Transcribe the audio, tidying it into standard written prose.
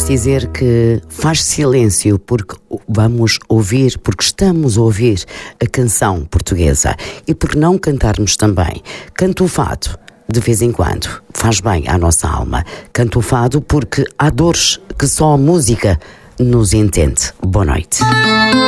dizer que faz silêncio porque porque estamos a ouvir a canção portuguesa. E por não cantarmos também, canto o fado. De vez em quando, faz bem à nossa alma. Canto o fado porque há dores que só a música nos entende. Boa noite.